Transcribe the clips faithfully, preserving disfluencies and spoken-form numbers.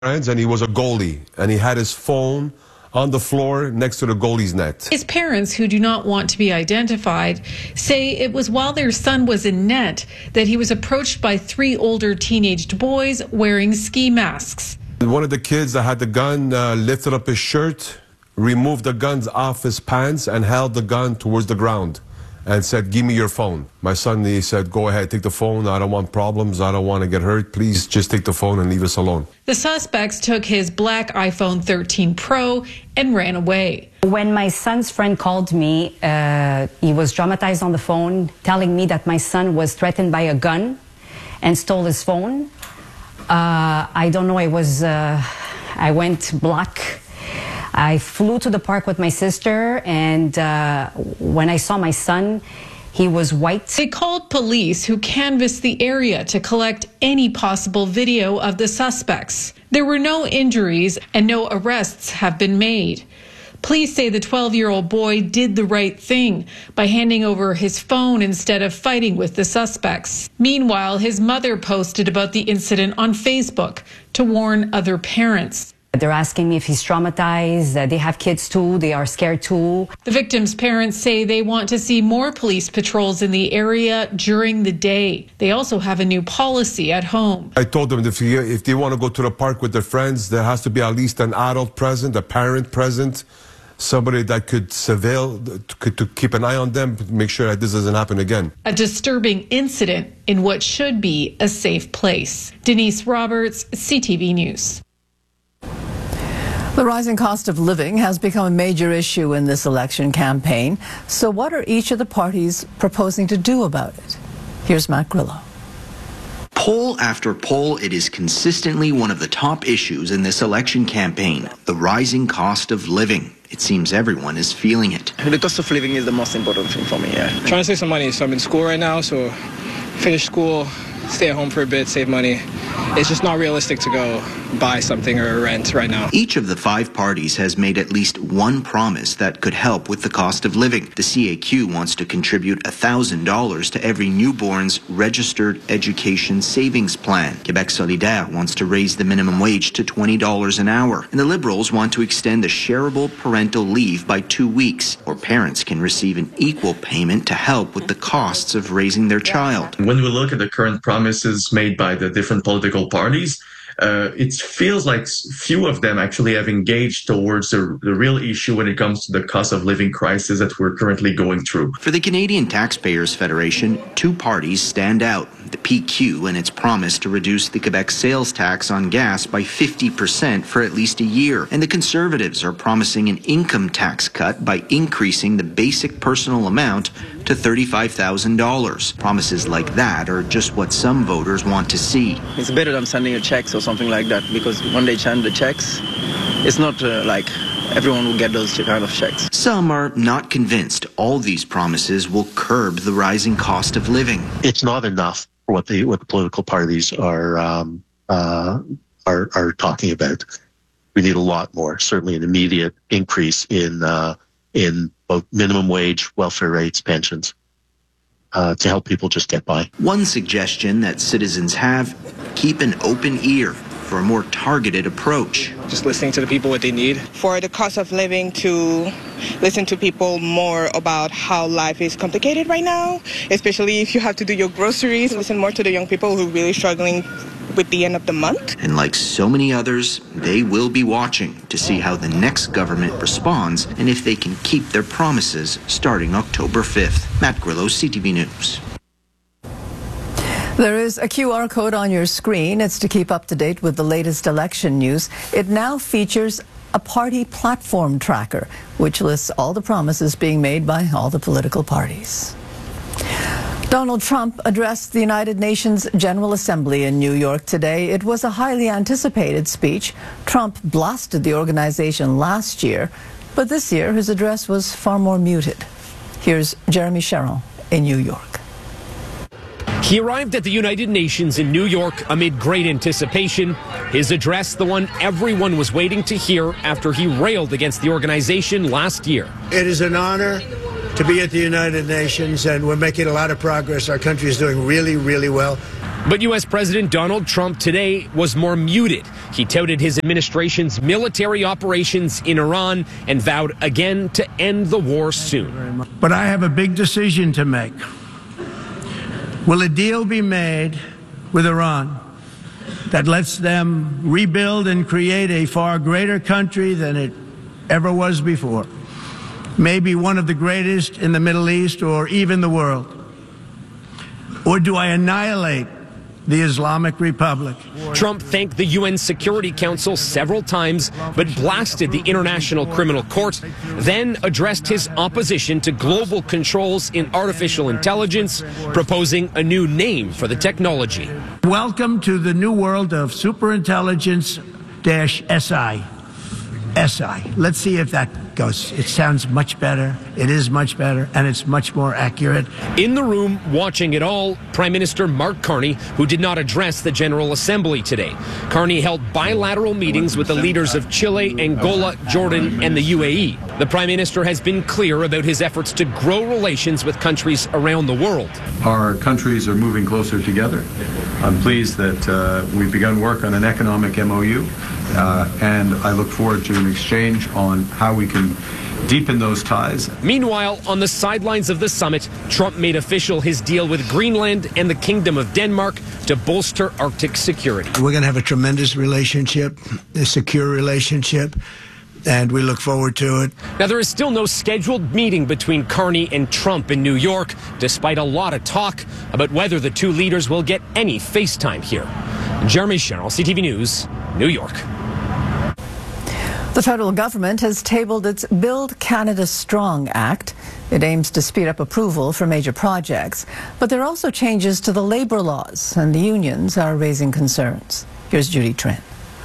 friends, and he was a goalie, and he had his phone on the floor next to the goalie's net. His parents, who do not want to be identified, say it was while their son was in net that he was approached by three older teenaged boys wearing ski masks. One of the kids that had the gun uh, lifted up his shirt, removed the guns off his pants, and held the gun towards the ground and said, "Give me your phone." My son, he said, "Go ahead, take the phone. I don't want problems. I don't want to get hurt. Please just take the phone and leave us alone." The suspects took his black iPhone thirteen Pro and ran away. When my son's friend called me, uh, he was dramatized on the phone, telling me that my son was threatened by a gun and stole his phone. Uh, I don't know, I was, uh, I went black. I flew to the park with my sister, and uh, when I saw my son, he was white. They called police, who canvassed the area to collect any possible video of the suspects. There were no injuries and no arrests have been made. Police say the twelve-year-old boy did the right thing by handing over his phone instead of fighting with the suspects. Meanwhile, his mother posted about the incident on Facebook to warn other parents. They're asking me if he's traumatized. Uh, they have kids too. They are scared too. The victim's parents say they want to see more police patrols in the area during the day. They also have a new policy at home. I told them if, you, if they want to go to the park with their friends, there has to be at least an adult present, a parent present, somebody that could surveil, could, to keep an eye on them, make sure that this doesn't happen again. A disturbing incident in what should be a safe place. Denise Roberts, C T V News. The rising cost of living has become a major issue in this election campaign. So what are each of the parties proposing to do about it? Here's Matt Grillo. Poll after poll, it is consistently one of the top issues in this election campaign, the rising cost of living. It seems everyone is feeling it. The cost of living is the most important thing for me, yeah. Trying to save some money, so I'm in school right now, so finish school, stay at home for a bit, save money. It's just not realistic to go buy something or rent right now. Each of the five parties has made at least one promise that could help with the cost of living. The C A Q wants to contribute one thousand dollars to every newborn's registered education savings plan. Quebec Solidaire wants to raise the minimum wage to twenty dollars an hour. And the Liberals want to extend the shareable parental leave by two weeks, or parents can receive an equal payment to help with the costs of raising their child. When we look at the current promises made by the different political parties, Uh, it feels like few of them actually have engaged towards the, the real issue when it comes to the cost of living crisis that we're currently going through. For the Canadian Taxpayers Federation, two parties stand out. The P Q and its promise to reduce the Quebec sales tax on gas by fifty percent for at least a year. And the Conservatives are promising an income tax cut by increasing the basic personal amount to thirty-five thousand dollars. Promises like that are just what some voters want to see. It's better than sending a checks or something like that, because when they send the checks, it's not uh, like everyone will get those kind of checks. Some are not convinced all these promises will curb the rising cost of living. It's not enough for what the what the political parties are um, uh, are are talking about. We need a lot more. Certainly, an immediate increase in uh, in both minimum wage, welfare rates, pensions, uh, to help people just get by. One suggestion that citizens have: keep an open ear for a more targeted approach. Just listening to the people what they need. For the cost of living, to listen to people more about how life is complicated right now, especially if you have to do your groceries. Listen more to the young people who are really struggling with the end of the month. And like so many others, they will be watching to see how the next government responds and if they can keep their promises starting October fifth. Matt Grillo, C T V News. There is a Q R code on your screen. It's to keep up to date with the latest election news. It now features a party platform tracker, which lists all the promises being made by all the political parties. Donald Trump addressed the United Nations General Assembly in New York today. It was a highly anticipated speech. Trump blasted the organization last year, but this year his address was far more muted. Here's Jeremy Sharon in New York. He arrived at the United Nations in New York amid great anticipation. His address, the one everyone was waiting to hear after he railed against the organization last year. It is an honor to be at the United Nations, and we're making a lot of progress. Our country is doing really, really well. But U S President Donald Trump today was more muted. He touted his administration's military operations in Iran and vowed again to end the war soon. But I have a big decision to make. Will a deal be made with Iran that lets them rebuild and create a far greater country than it ever was before? Maybe one of the greatest in the Middle East or even the world? Or do I annihilate the Islamic Republic? Trump thanked the U N Security Council several times, but blasted the International Criminal Court, then addressed his opposition to global controls in artificial intelligence, proposing a new name for the technology. Welcome to the new world of superintelligence-S I. S I. Let's see if that goes. It sounds much better. It is much better, and it's much more accurate. In the room, watching it all, Prime Minister Mark Carney, who did not address the General Assembly today. Carney held bilateral meetings with the leaders of Chile, Angola, Jordan, and the U A E. The Prime Minister has been clear about his efforts to grow relations with countries around the world. Our countries are moving closer together. I'm pleased that uh, we've begun work on an economic M O U, uh, and I look forward to an exchange on how we can deepen those ties. Meanwhile, on the sidelines of the summit, Trump made official his deal with Greenland and the Kingdom of Denmark to bolster Arctic security. We're going to have a tremendous relationship, a secure relationship, and we look forward to it. Now, there is still no scheduled meeting between Carney and Trump in New York, despite a lot of talk about whether the two leaders will get any FaceTime here. Jeremy Sherrill, C T V News, New York. The federal government has tabled its Build Canada Strong Act. It aims to speed up approval for major projects. But there are also changes to the labor laws, and the unions are raising concerns. Here's Judy Trent.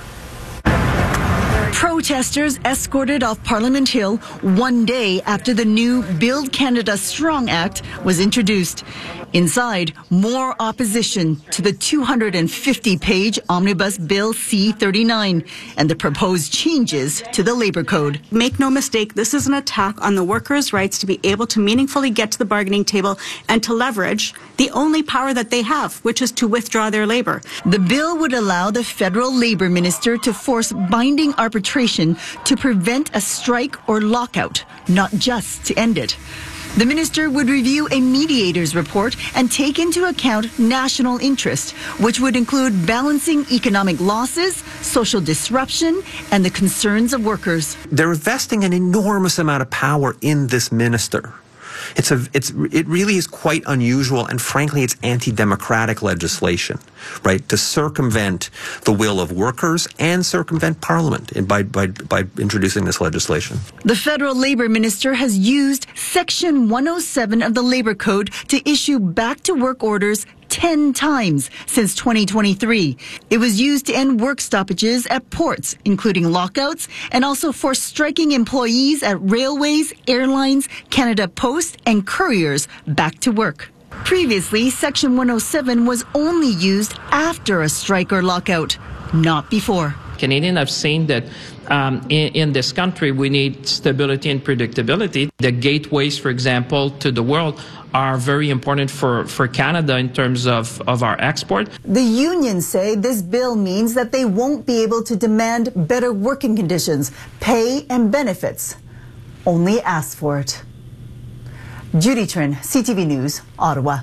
Protesters escorted off Parliament Hill one day after the new Build Canada Strong Act was introduced. Inside, more opposition to the two hundred fifty page Omnibus Bill C thirty-nine and the proposed changes to the Labor Code. Make no mistake, this is an attack on the workers' rights to be able to meaningfully get to the bargaining table and to leverage the only power that they have, which is to withdraw their labor. The bill would allow the federal labor minister to force binding arbitration to prevent a strike or lockout, not just to end it. The minister would review a mediator's report and take into account national interest, which would include balancing economic losses, social disruption, and the concerns of workers. They're investing an enormous amount of power in this minister. It's a, it's, it really is quite unusual, and frankly, it's anti-democratic legislation, right, to circumvent the will of workers and circumvent Parliament by, by, by introducing this legislation. The federal labor minister has used Section one oh seven of the Labor Code to issue back-to-work orders ten times since twenty twenty-three. It was used to end work stoppages at ports, including lockouts, and also for striking employees at railways, airlines, Canada Post, and couriers back to work. Previously, Section one oh seven was only used after a strike or lockout, not before. Canadians have seen that um, in, in this country we need stability and predictability. The gateways, for example, to the world are very important for, for Canada in terms of, of our export. The unions say this bill means that they won't be able to demand better working conditions, pay and benefits. Only ask for it. Judy Trin, C T V News, Ottawa.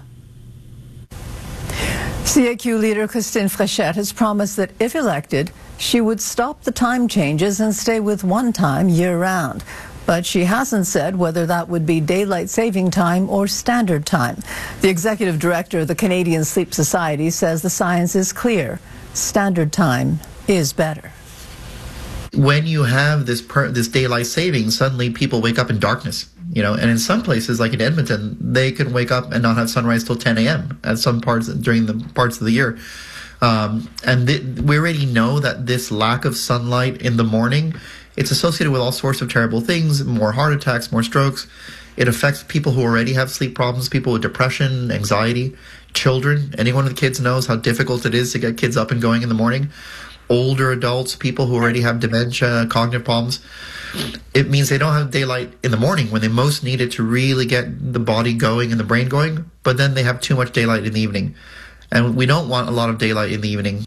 C A Q leader Christine Fréchette has promised that if elected, she would stop the time changes and stay with one time year-round. But she hasn't said whether that would be daylight saving time or standard time. The executive director of the Canadian Sleep Society says the science is clear. Standard time is better. When you have this per, this daylight saving, suddenly people wake up in darkness. You know, and in some places, like in Edmonton, they can wake up and not have sunrise till ten a m at some parts during the parts of the year. Um, and th we already know that this lack of sunlight in the morning, it's associated with all sorts of terrible things, more heart attacks, more strokes. It affects people who already have sleep problems, people with depression, anxiety, children. Any one of the kids knows how difficult it is to get kids up and going in the morning. Older adults, people who already have dementia, cognitive problems. It means they don't have daylight in the morning when they most need it to really get the body going and the brain going, but then they have too much daylight in the evening. And we don't want a lot of daylight in the evening.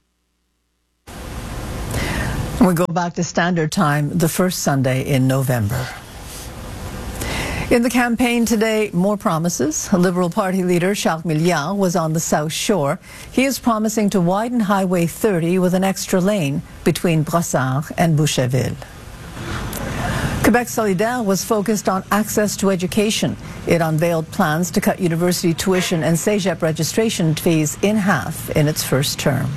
We go back to Standard Time, the first Sunday in November. In the campaign today, more promises. Liberal Party leader Charles Milliard was on the South Shore. He is promising to widen Highway thirty with an extra lane between Brossard and Boucherville. Quebec Solidaire was focused on access to education. It unveiled plans to cut university tuition and CEGEP registration fees in half in its first term.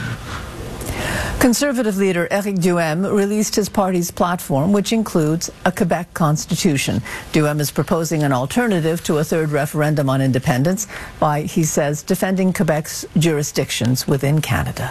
Conservative leader Éric Duhem released his party's platform, which includes a Quebec constitution. Duhem is proposing an alternative to a third referendum on independence by, he says, defending Quebec's jurisdictions within Canada.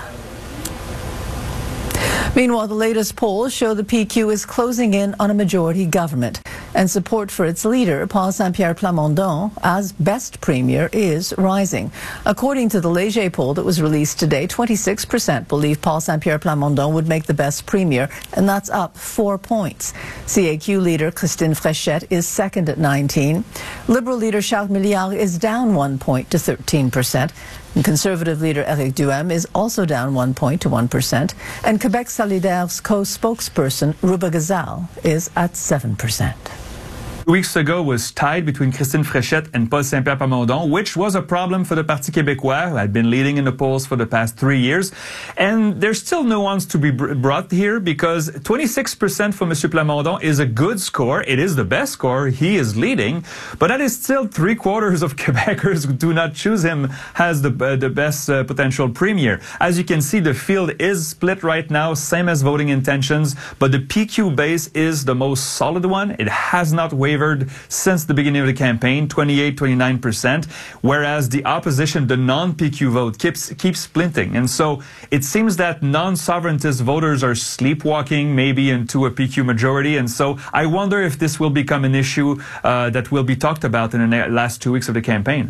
Meanwhile, the latest polls show the P Q is closing in on a majority government, and support for its leader, Paul Saint-Pierre Plamondon, as best premier is rising. According to the Léger poll that was released today, twenty-six percent believe Paul Saint-Pierre Plamondon would make the best premier, and that's up four points. C A Q leader Christine Fréchette is second at nineteen. Liberal leader Charles Milliard is down one point to thirteen percent. And Conservative leader Éric Duhem is also down one point to one percent. And Quebec Solidaire's co-spokesperson, Ruba Gazal, is at seven percent. Weeks ago was tied between Christine Fréchette and Paul Saint-Pierre Plamondon, which was a problem for the Parti québécois, who had been leading in the polls for the past three years. And there's still nuance to be brought here, because twenty-six percent for Monsieur Plamondon is a good score. It is the best score. He is leading. But that is still three quarters of Quebecers who do not choose him as the, uh, the best uh, potential premier. As you can see, the field is split right now, same as voting intentions. But the P Q base is the most solid one. It has not wavered since the beginning of the campaign, twenty-eight, twenty-nine percent, whereas the opposition, the non-P Q vote, keeps keeps splinting. And so it seems that non-sovereigntist voters are sleepwalking maybe into a P Q majority. And so I wonder if this will become an issue uh, that will be talked about in the last two weeks of the campaign.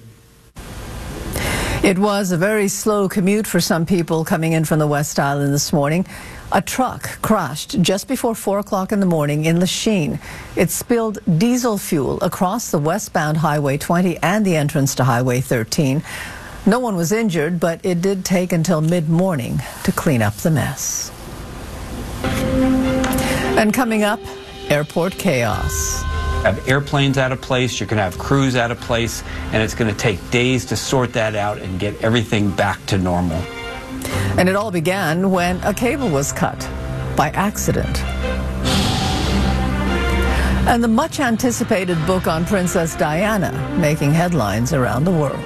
It was a very slow commute for some people coming in from the West Island this morning. A truck crashed just before four o'clock in the morning in Lachine. It spilled diesel fuel across the westbound Highway twenty and the entrance to Highway thirteen. No one was injured, but it did take until mid-morning to clean up the mess. And coming up, airport chaos. Have airplanes out of place, you're going to have crews out of place, and it's going to take days to sort that out and get everything back to normal. And it all began when a cable was cut by accident. And the much anticipated book on Princess Diana making headlines around the world.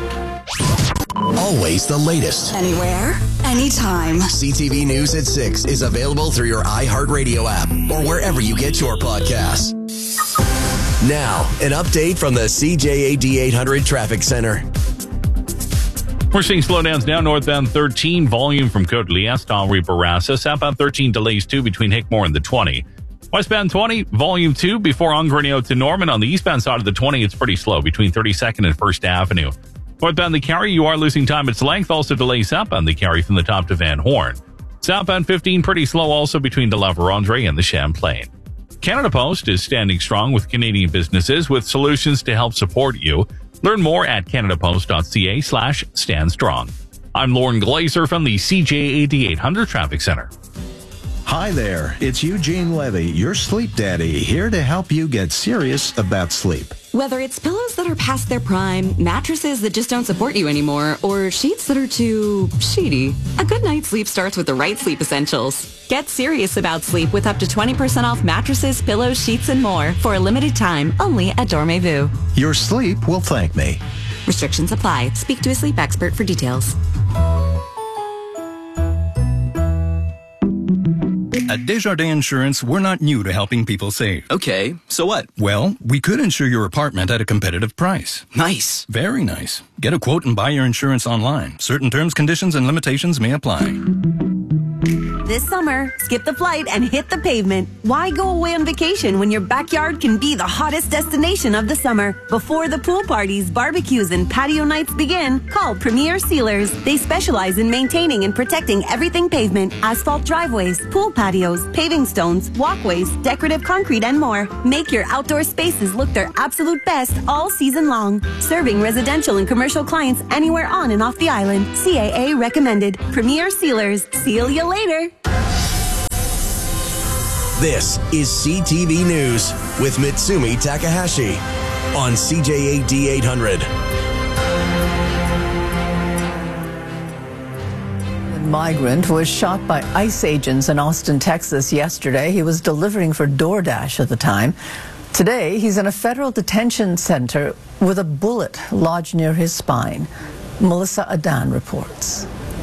Always the latest. Anywhere, anytime. C T V News at six is available through your iHeartRadio app or wherever you get your podcasts. Now, an update from the C J A D eight hundred Traffic Center. We're seeing slowdowns now northbound thirteen, volume from Côte Liest to Henri Bourassa. Southbound thirteen delays too between Hickmore and the twenty. Westbound twenty, volume two before Angrenio to Norman. On the eastbound side of the twenty, it's pretty slow between thirty-second and First Avenue. Northbound the Carry, you are losing time its length. Also delays southbound the Carry from the top to Van Horn. Southbound fifteen, pretty slow also between De La Vérendrye and the Champlain. Canada Post is standing strong with Canadian businesses with solutions to help support you. Learn more at canadapost.ca slash stand strong. I'm Lauren Glazer from the C J A D eight hundred Traffic Center. Hi there, it's Eugene Levy, your sleep daddy, here to help you get serious about sleep. Whether it's pillows that are past their prime, mattresses that just don't support you anymore, or sheets that are too sheety, a good night's sleep starts with the right sleep essentials. Get serious about sleep with up to twenty percent off mattresses, pillows, sheets, and more for a limited time only at Dormez-vous. Your sleep will thank me. Restrictions apply. Speak to a sleep expert for details. At Desjardins Insurance, we're not new to helping people save. Okay, so what? Well, we could insure your apartment at a competitive price. Nice. Very nice. Get a quote and buy your insurance online. Certain terms, conditions, and limitations may apply. This summer, skip the flight and hit the pavement. Why go away on vacation when your backyard can be the hottest destination of the summer? Before the pool parties, barbecues, and patio nights begin, call Premier Sealers. They specialize in maintaining and protecting everything pavement, asphalt driveways, pool patios, paving stones, walkways, decorative concrete, and more. Make your outdoor spaces look their absolute best all season long. Serving residential and commercial clients anywhere on and off the island. C A A recommended. Premier Sealers. Seal you later. This is C T V News with Mitsumi Takahashi on C J A D eight hundred. A migrant was shot by ICE agents in Austin, Texas yesterday. He was delivering for DoorDash at the time. Today, he's in a federal detention center with a bullet lodged near his spine. Melissa Adan reports.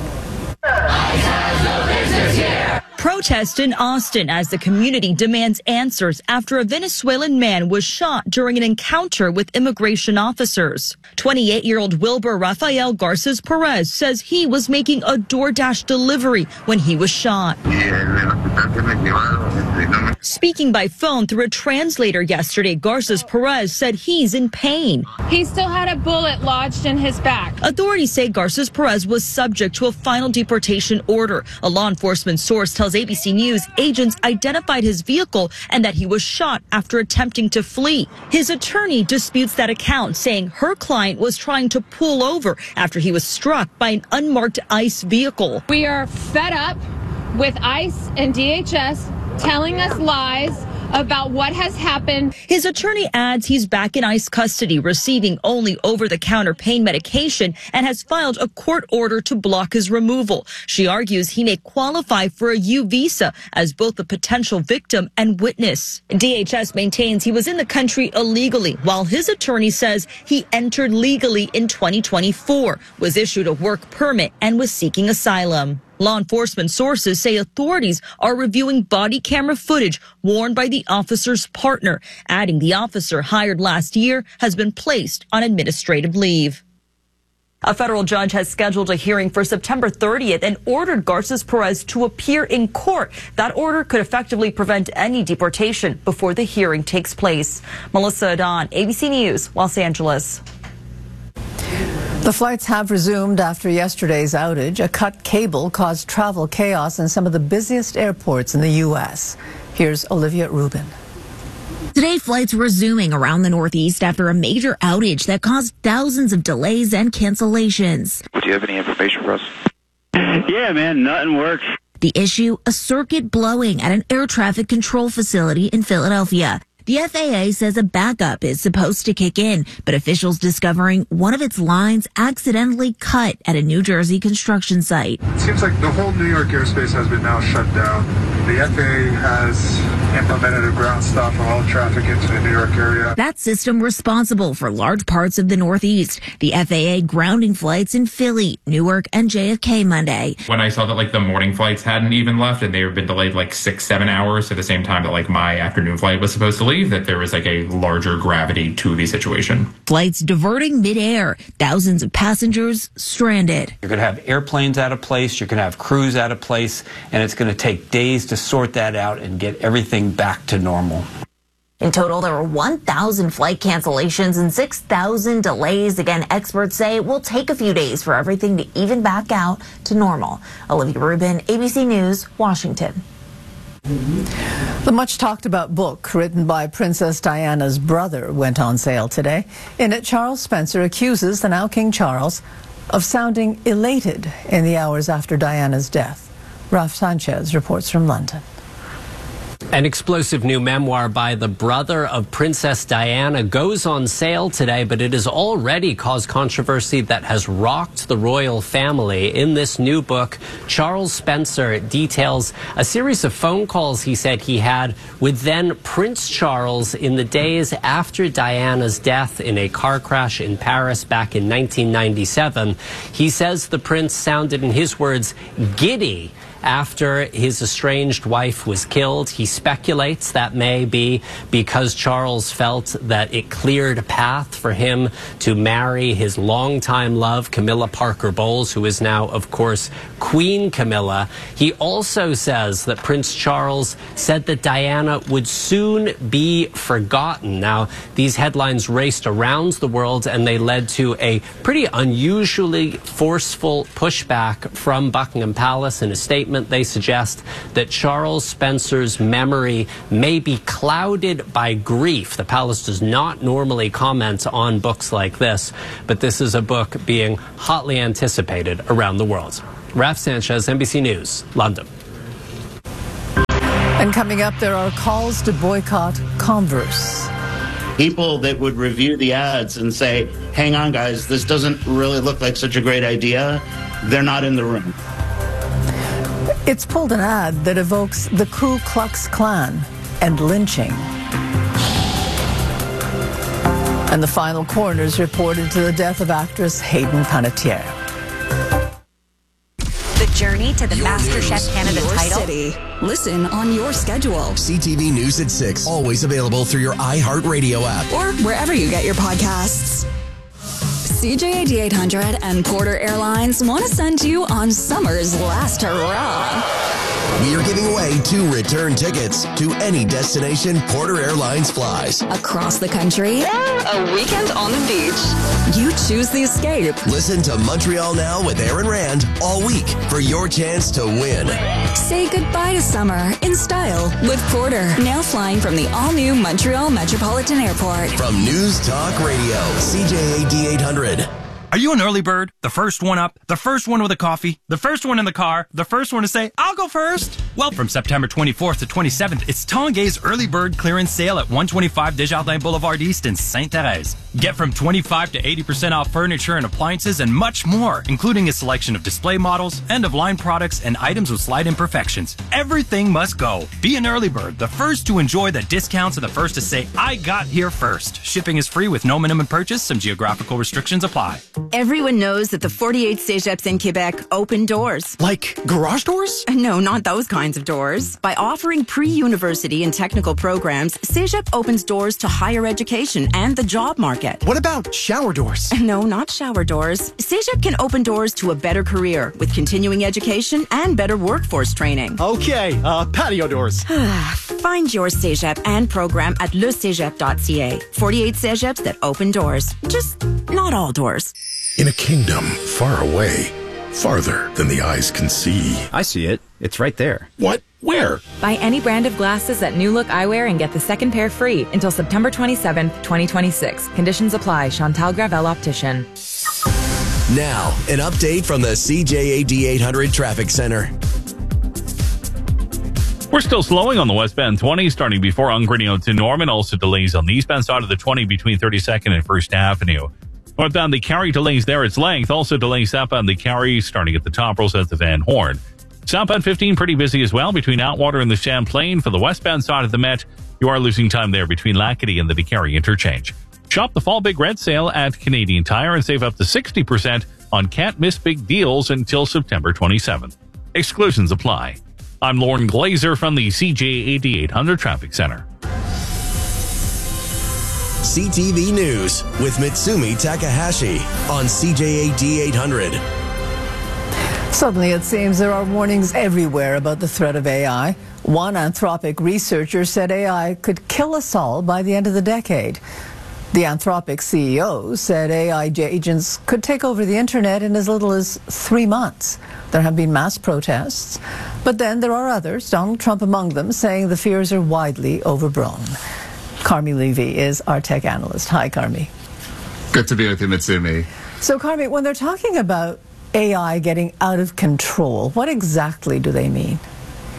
Protest in Austin as the community demands answers after a Venezuelan man was shot during an encounter with immigration officers. twenty-eight-year-old Wilbur Rafael Garces Perez says he was making a DoorDash delivery when he was shot. Speaking by phone through a translator yesterday, Garces Perez said he's in pain. He still had a bullet lodged in his back. Authorities say Garces Perez was subject to a final deportation order. A law enforcement source tells A B C News agents identified his vehicle and that he was shot after attempting to flee. His attorney disputes that account, saying her client was trying to pull over after he was struck by an unmarked ICE vehicle. We are fed up with ICE and D H S telling us lies about what has happened. His attorney adds he's back in ICE custody, receiving only over-the-counter pain medication, and has filed a court order to block his removal. She argues he may qualify for a U visa as both a potential victim and witness. D H S maintains he was in the country illegally, while his attorney says he entered legally in twenty twenty-four, was issued a work permit, and was seeking asylum. Law enforcement sources say authorities are reviewing body camera footage worn by the officer's partner, adding the officer hired last year has been placed on administrative leave. A federal judge has scheduled a hearing for September thirtieth and ordered Garces Perez to appear in court. That order could effectively prevent any deportation before the hearing takes place. Melissa Adan, A B C News, Los Angeles. The flights have resumed after yesterday's outage. A cut cable caused travel chaos in some of the busiest airports in the U S. Here's Olivia Rubin. Today, flights resuming around the Northeast after a major outage that caused thousands of delays and cancellations. Do you have any information for us? Yeah, man, nothing works. The issue, a circuit blowing at an air traffic control facility in Philadelphia. The F A A says a backup is supposed to kick in, but officials discovering one of its lines accidentally cut at a New Jersey construction site. It seems like the whole New York airspace has been now shut down. The F A A has implemented a ground stop for all traffic into the New York area. That system responsible for large parts of the Northeast. The F A A grounding flights in Philly, Newark, and J F K Monday. When I saw that like the morning flights hadn't even left and they had been delayed like six, seven hours at the same time that like my afternoon flight was supposed to leave, that there was like a larger gravity to the situation. Flights diverting midair, thousands of passengers stranded. You're going to have airplanes out of place, you're going to have crews out of place, and it's going to take days to sort that out and get everything back to normal. In total, there were one thousand flight cancellations and six thousand delays. Again, experts say it will take a few days for everything to even back out to normal. Olivia Rubin, A B C News, Washington. The much-talked-about book written by Princess Diana's brother went on sale today. In it, Charles Spencer accuses the now King Charles of sounding elated in the hours after Diana's death. Ralph Sanchez reports from London. An explosive new memoir by the brother of Princess Diana goes on sale today, but it has already caused controversy that has rocked the royal family. In this new book, Charles Spencer details a series of phone calls he said he had with then Prince Charles in the days after Diana's death in a car crash in Paris back in nineteen ninety-seven. He says the prince sounded, in his words, giddy after his estranged wife was killed. He speculates that may be because Charles felt that it cleared a path for him to marry his longtime love, Camilla Parker Bowles, who is now, of course, Queen Camilla. He also says that Prince Charles said that Diana would soon be forgotten. Now, these headlines raced around the world, and they led to a pretty unusually forceful pushback from Buckingham Palace. In a statement, they suggest that Charles Spencer's memory may be clouded by grief. The palace does not normally comment on books like this, but this is a book being hotly anticipated around the world. Raf Sanchez, N B C News, London. And coming up, there are calls to boycott Converse. People that would review the ads and say, hang on, guys, this doesn't really look like such a great idea, they're not in the room. It's pulled an ad that evokes the Ku Klux Klan and lynching. And the final coroner's report into the death of actress Hayden Panettiere. The journey to the Your MasterChef news, Canada your title. City. Listen on your schedule. C T V News at six, always available through your iHeartRadio app. Or wherever you get your podcasts. C J A D eight hundred and Porter Airlines want to send you on summer's last hurrah. We are giving away two return tickets to any destination Porter Airlines flies. Across the country, a weekend on the beach. You choose the escape. Listen to Montreal Now with Aaron Rand all week for your chance to win. Say goodbye to summer in style with Porter. Now flying from the all-new Montreal Metropolitan Airport. From News Talk Radio, C J A D eight hundred. Are you an early bird? The first one up? The first one with a coffee? The first one in the car? The first one to say, I'll go first? Well, from September twenty-fourth to twenty-seventh, it's Tanguay's Early Bird Clearance Sale at one twenty-five Desjardins Boulevard East in Sainte Thérèse. Get from twenty-five to eighty percent off furniture and appliances and much more, including a selection of display models, end-of-line products, and items with slight imperfections. Everything must go. Be an early bird, the first to enjoy the discounts and the first to say, I got here first. Shipping is free with no minimum purchase. Some geographical restrictions apply. Everyone knows that the forty-eight cégeps in Quebec open doors. Like garage doors? No, not those kinds of doors. By offering pre-university and technical programs, Cégep opens doors to higher education and the job market. What about shower doors? No, not shower doors. Cégep can open doors to a better career with continuing education and better workforce training. Okay, uh, patio doors. Find your Cégep and program at le cégep dot c a. forty-eight Cégeps that open doors. Just not all doors. In a kingdom far away, farther than the eyes can see. I see it. It's right there. What? Where? Buy any brand of glasses at New Look Eyewear and get the second pair free until September twenty-seventh, twenty twenty-six. Conditions apply. Chantal Gravel Optician. Now, an update from the C J A D eight hundred Traffic Center. We're still slowing on the westbound twenty, starting before Ungrinio to Norman. Also delays on the eastbound side of the twenty between thirty-second and First Avenue. Northbound, the Carry delays there its length. Also delays southbound the Carry starting at the top rolls at the Van Horn. Southbound fifteen pretty busy as well between Outwater and the Champlain. For the westbound side of the Met, you are losing time there between Lackady and the DeCarry interchange. Shop the Fall Big Red Sale at Canadian Tire and save up to sixty percent on can't miss big deals until September twenty-seventh. Exclusions apply. I'm Lauren Glazer from the C J A D eight hundred Traffic Center. C T V News with Mitsumi Takahashi on C J A D eight hundred. Suddenly, it seems there are warnings everywhere about the threat of A I. One Anthropic researcher said A I could kill us all by the end of the decade. The Anthropic C E O said A I agents could take over the internet in as little as three months. There have been mass protests, but then there are others, Donald Trump among them, saying the fears are widely overblown. Carmi Levy is our tech analyst. Hi, Carmi. Good to be with you, Mitsumi. So, Carmi, when they're talking about A I getting out of control, what exactly do they mean?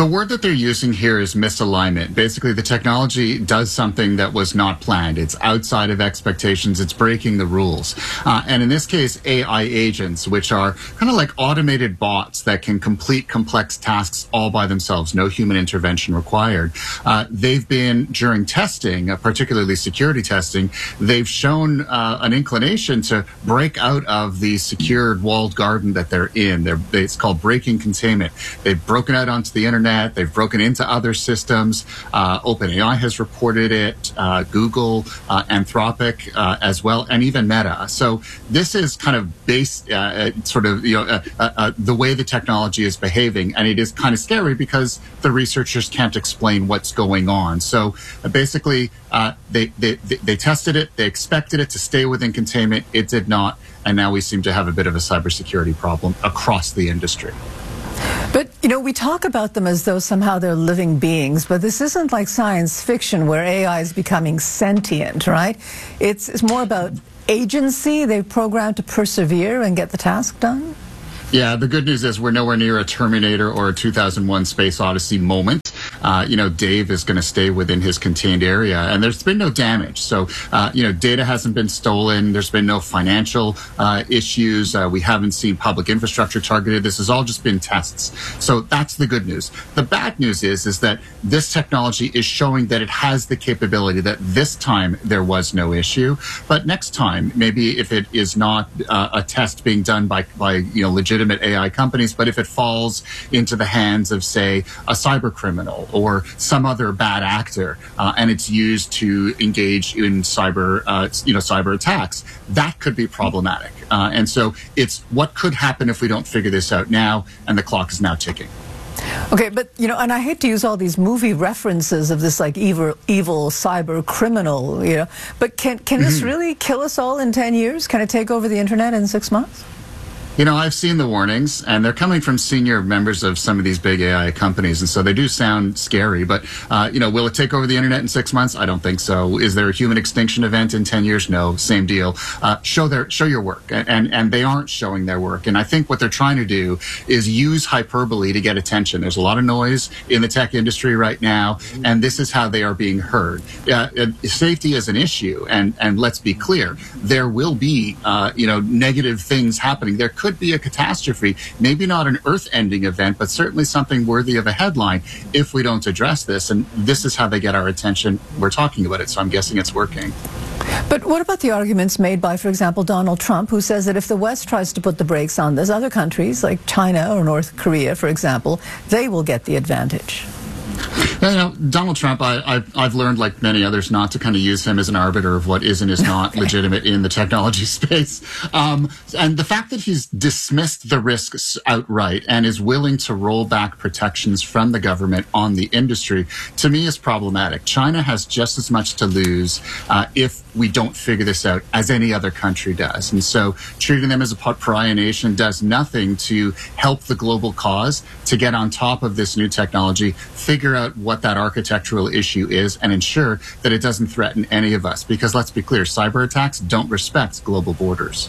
The word that they're using here is misalignment. Basically, the technology does something that was not planned. It's outside of expectations. It's breaking the rules. Uh, and in this case, A I agents, which are kind of like automated bots that can complete complex tasks all by themselves, no human intervention required. Uh, they've been, during testing, uh, particularly security testing, they've shown uh, an inclination to break out of the secured walled garden that they're in. They're, it's called breaking containment. They've broken out onto the internet. They've broken into other systems. Uh, OpenAI has reported it, uh, Google, uh, Anthropic uh, as well, and even Meta. So this is kind of based, uh, sort of, you know, uh, uh, the way the technology is behaving, and it is kind of scary because the researchers can't explain what's going on. So uh, basically, uh, they, they they tested it, they expected it to stay within containment. It did not, and now we seem to have a bit of a cybersecurity problem across the industry. But, you know, we talk about them as though somehow they're living beings, but this isn't like science fiction where A I is becoming sentient, right? It's, it's more about agency. They're programmed to persevere and get the task done. Yeah, the good news is we're nowhere near a Terminator or a two thousand one Space Odyssey moment. Uh, you know, Dave is going to stay within his contained area, and there's been no damage. So, uh, you know, data hasn't been stolen. There's been no financial uh, issues. Uh, we haven't seen public infrastructure targeted. This has all just been tests. So that's the good news. The bad news is, is that this technology is showing that it has the capability that this time there was no issue, but next time, maybe if it is not uh, a test being done by, by, you know, legitimate A I companies, but if it falls into the hands of, say, a cyber criminal or some other bad actor, uh, and it's used to engage in cyber, uh, you know, cyber attacks, that could be problematic. Uh, and so it's what could happen if we don't figure this out now, and the clock is now ticking. Okay, but, you know, and I hate to use all these movie references of this, like, evil, evil cyber criminal, you know, but can, can mm-hmm. this really kill us all in ten years? Can it take over the internet in six months? You know, I've seen the warnings, and they're coming from senior members of some of these big A I companies, and so they do sound scary. But, uh, you know, will it take over the internet in six months? I don't think so. Is there a human extinction event in ten years? No, same deal. Uh, show their, show your work, and and they aren't showing their work. And I think what they're trying to do is use hyperbole to get attention. There's a lot of noise in the tech industry right now, and this is how they are being heard. Uh, safety is an issue, and and let's be clear, there will be, uh, you know, negative things happening. There could be a catastrophe, maybe not an earth-ending event, but certainly something worthy of a headline if we don't address this. And this is how they get our attention. We're talking about it, so I'm guessing it's working. But what about the arguments made by, for example, Donald Trump, who says that if the West tries to put the brakes on this, other countries like China or North Korea, for example, they will get the advantage? You know, Donald Trump, I, I've, I've learned, like many others, not to kind of use him as an arbiter of what is and is not okay. legitimate in the technology space. Um, and the fact that he's dismissed the risks outright and is willing to roll back protections from the government on the industry, to me, is problematic. China has just as much to lose uh, if we don't figure this out as any other country does. And so treating them as a pariah nation does nothing to help the global cause to get on top of this new technology, figure out what that architectural issue is, and ensure that it doesn't threaten any of us. Because let's be clear, cyber attacks don't respect global borders.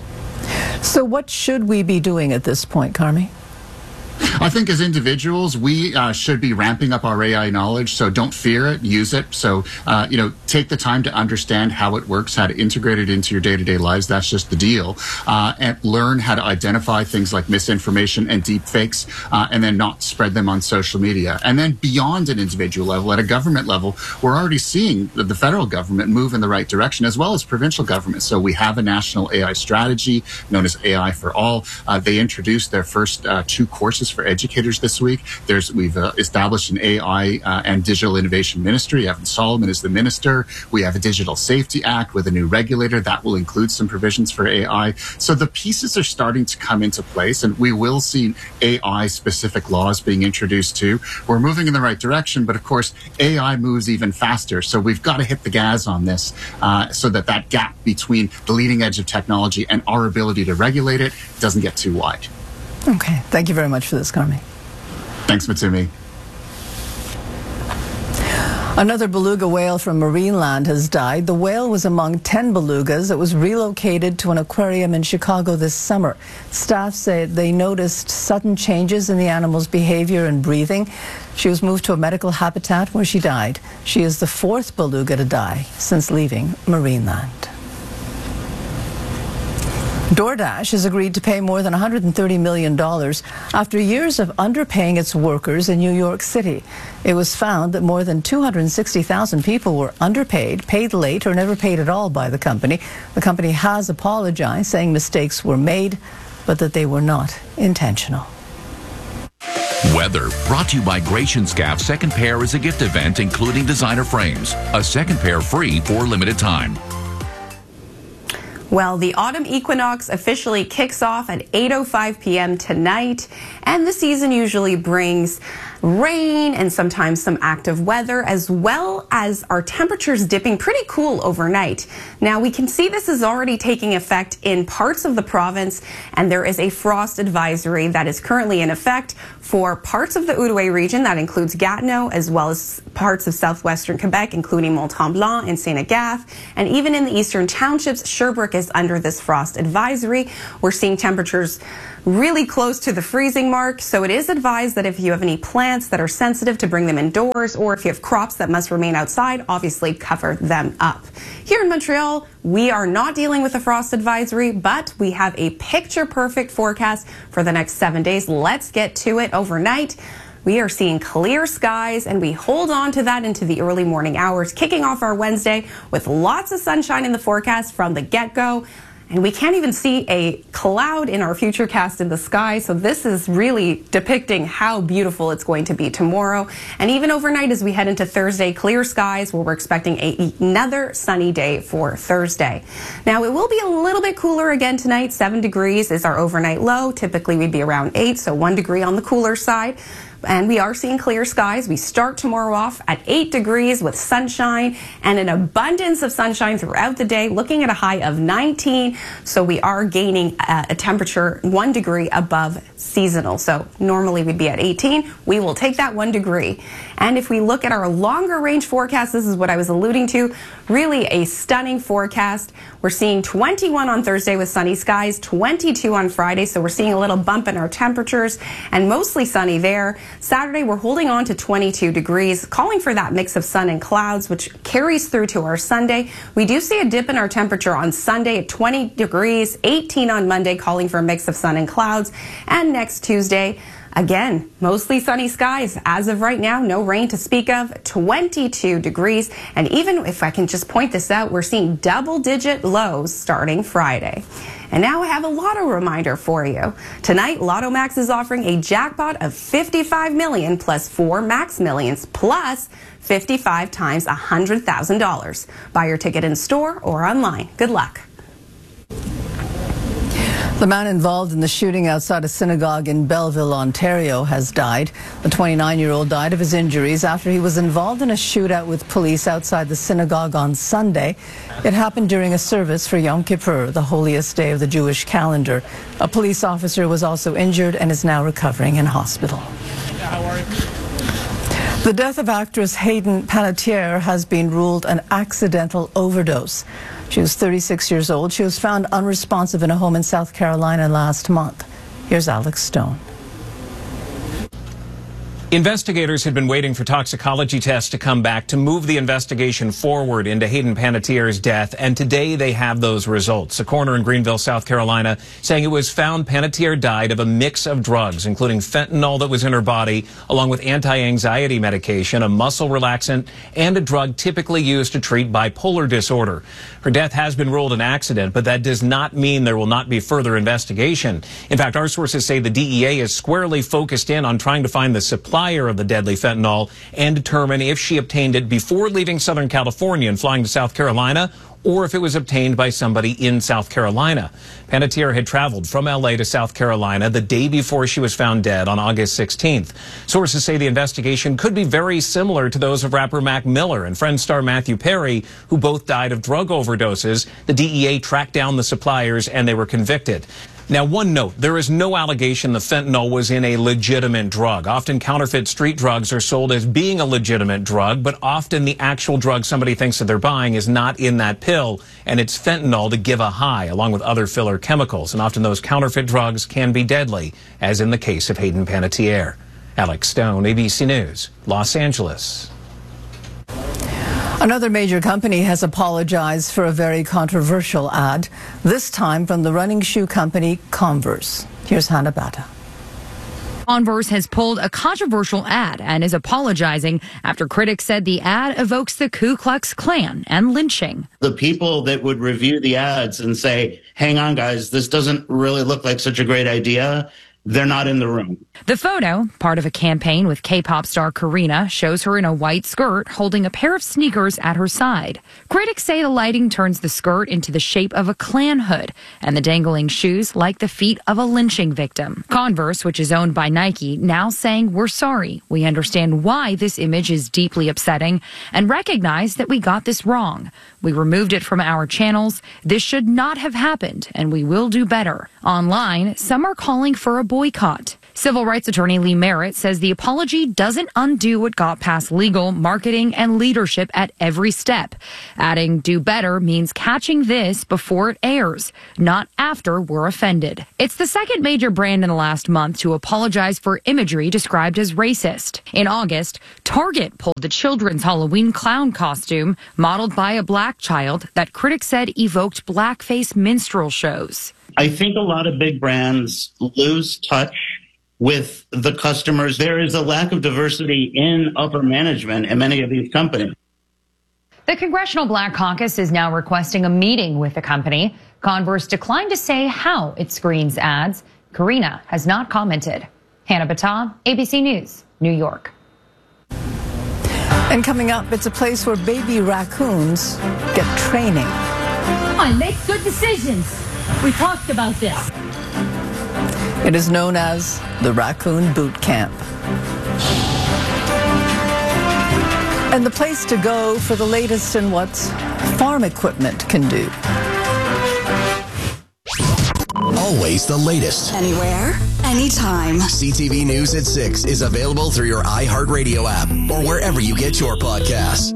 So what should we be doing at this point, Carmi? I think as individuals, we uh, should be ramping up our A I knowledge. So don't fear it, use it. So, uh, you know, take the time to understand how it works, how to integrate it into your day-to-day lives. That's just the deal. Uh, and learn how to identify things like misinformation and deep fakes, uh, and then not spread them on social media. And then beyond an individual level, at a government level, we're already seeing the, the federal government move in the right direction, as well as provincial government. So we have a national A I strategy known as A I for All. Uh, they introduced their first uh, two courses for educators this week. There's we've uh, established an A I uh, and digital innovation ministry. Evan Solomon is the minister. We have a Digital Safety Act with a new regulator that will include some provisions for A I. So the pieces are starting to come into place, and we will see A I specific laws being introduced too. We're moving in the right direction, but of course A I moves even faster. So we've got to hit the gas on this uh, so that that gap between the leading edge of technology and our ability to regulate it doesn't get too wide. Okay. Thank you very much for this, Carmi. Thanks, Matsumi. Another beluga whale from Marineland has died. The whale was among ten belugas that was relocated to an aquarium in Chicago this summer. Staff say they noticed sudden changes in the animal's behavior and breathing. She was moved to a medical habitat where she died. She is the fourth beluga to die since leaving Marineland. DoorDash has agreed to pay more than one hundred thirty million dollars after years of underpaying its workers in New York City. It was found that more than two hundred sixty thousand people were underpaid, paid late, or never paid at all by the company. The company has apologized, saying mistakes were made, but that they were not intentional. Weather, brought to you by Gratian Scaff. Second pair is a gift event including designer frames. A second pair free for limited time. Well, the autumn equinox officially kicks off at eight oh five p m tonight, and the season usually brings rain and sometimes some active weather, as well as our temperatures dipping pretty cool overnight. Now, we can see this is already taking effect in parts of the province, and there is a frost advisory that is currently in effect for parts of the Outaouais region. That includes Gatineau, as well as parts of southwestern Quebec, including Mont-Tremblant and Saint-Agathe, and even in the eastern townships, Sherbrooke is under this frost advisory. We're seeing temperatures really close to the freezing mark, so it is advised that if you have any plants that are sensitive, to bring them indoors, or if you have crops that must remain outside, obviously cover them up. Here in Montreal, we are not dealing with a frost advisory, but we have a picture-perfect forecast for the next seven days. Let's get to it. Overnight, we are seeing clear skies, and we hold on to that into the early morning hours, kicking off our Wednesday with lots of sunshine in the forecast from the get-go. And we can't even see a cloud in our futurecast in the sky, so this is really depicting how beautiful it's going to be tomorrow. And even overnight as we head into Thursday, clear skies, where we're expecting a, another sunny day for Thursday. Now, it will be a little bit cooler again tonight. Seven degrees is our overnight low. Typically, we'd be around eight, so one degree on the cooler side. And we are seeing clear skies. We start tomorrow off at eight degrees with sunshine and an abundance of sunshine throughout the day, looking at a high of nineteen. So we are gaining a, a temperature one degree above seasonal. So normally we'd be at eighteen. We will take that one degree. And if we look at our longer range forecast, this is what I was alluding to, really a stunning forecast. We're seeing twenty-one on Thursday with sunny skies, twenty-two on Friday. So we're seeing a little bump in our temperatures and mostly sunny there. Saturday, we're holding on to twenty-two degrees, calling for that mix of sun and clouds, which carries through to our Sunday. We do see a dip in our temperature on Sunday at twenty degrees, eighteen on Monday, calling for a mix of sun and clouds. And next Tuesday, again, mostly sunny skies. As of right now, no rain to speak of, twenty-two degrees. And even if I can just point this out, we're seeing double-digit lows starting Friday. And now I have a lotto reminder for you. Tonight, Lotto Max is offering a jackpot of fifty-five million dollars plus four Max Millions plus fifty-five times one hundred thousand dollars. Buy your ticket in store or online. Good luck. The man involved in the shooting outside a synagogue in Belleville, Ontario, has died. The twenty-nine-year-old died of his injuries after he was involved in a shootout with police outside the synagogue on Sunday. It happened during a service for Yom Kippur, the holiest day of the Jewish calendar. A police officer was also injured and is now recovering in hospital. How are you? The death of actress Hayden Panettiere has been ruled an accidental overdose. She was thirty-six years old. She was found unresponsive in a home in South Carolina last month. Here's Alex Stone. Investigators had been waiting for toxicology tests to come back to move the investigation forward into Hayden Panettiere's death, and today they have those results. A coroner in Greenville, South Carolina, saying it was found Panettiere died of a mix of drugs, including fentanyl that was in her body, along with anti-anxiety medication, a muscle relaxant, and a drug typically used to treat bipolar disorder. Her death has been ruled an accident, but that does not mean there will not be further investigation. In fact, our sources say the D E A is squarely focused in on trying to find the supply of the deadly fentanyl and determine if she obtained it before leaving Southern California and flying to South Carolina, or if it was obtained by somebody in South Carolina. Panettiere had traveled from L A to South Carolina the day before she was found dead on August sixteenth. Sources say the investigation could be very similar to those of rapper Mac Miller and Friends star Matthew Perry, who both died of drug overdoses. The D E A tracked down the suppliers and they were convicted. Now, one note, there is no allegation the fentanyl was in a legitimate drug. Often counterfeit street drugs are sold as being a legitimate drug, but often the actual drug somebody thinks that they're buying is not in that pill, and it's fentanyl to give a high, along with other filler chemicals. And often those counterfeit drugs can be deadly, as in the case of Hayden Panettiere. Alex Stone, A B C News, Los Angeles. Another major company has apologized for a very controversial ad, this time from the running shoe company Converse. Here's Hannah Batta. Converse has pulled a controversial ad and is apologizing after critics said the ad evokes the Ku Klux Klan and lynching. The people that would review the ads and say, hang on, guys, this doesn't really look like such a great idea, they're not in the room. The photo, part of a campaign with K-pop star Karina, shows her in a white skirt holding a pair of sneakers at her side. Critics say the lighting turns the skirt into the shape of a Klan hood and the dangling shoes like the feet of a lynching victim. Converse, which is owned by Nike, now saying, we're sorry. We understand why this image is deeply upsetting and recognize that we got this wrong. We removed it from our channels. This should not have happened, and we will do better. Online, some are calling for a boycott. Civil rights attorney Lee Merritt says the apology doesn't undo what got past legal, marketing, and leadership at every step. Adding do better means catching this before it airs, not after we're offended. It's the second major brand in the last month to apologize for imagery described as racist. In August, Target pulled the children's Halloween clown costume, modeled by a black child, that critics said evoked blackface minstrel shows. I think a lot of big brands lose touch with the customers. There is a lack of diversity in upper management in many of these companies. The Congressional Black Caucus is now requesting a meeting with the company. Converse declined to say how it screens ads. Karina has not commented. Hannah Batta, A B C News, New York. And coming up, it's a place where baby raccoons get training. Come on, make good decisions. We talked about this. It is known as the Raccoon Boot Camp. And the place to go for the latest in what farm equipment can do. Always the latest. Anywhere, anytime. C T V News at six is available through your iHeartRadio app or wherever you get your podcasts.